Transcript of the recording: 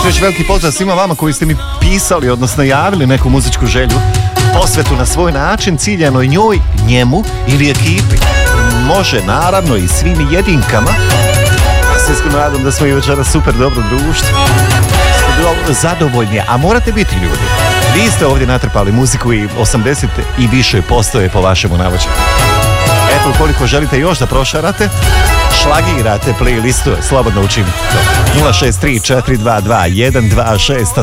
ću reći veliki pozdrav svima vama koji ste mi pisali, odnosno javili neku muzičku želju, posvetu na svoj način, ciljanoj njoj, njemu ili ekipi. Može naravno i svim jedinkama. Ja se iskreno nadam da smo i večeras super dobro društvo. Zadovoljni, a morate biti ljudi. Vi ste ovdje natrpali muziku i 80 i više % je po vašemu navođenju. Eto, ukoliko želite još da prošarate, šlagirate playlistu, slobodno učinite to. 063 422 126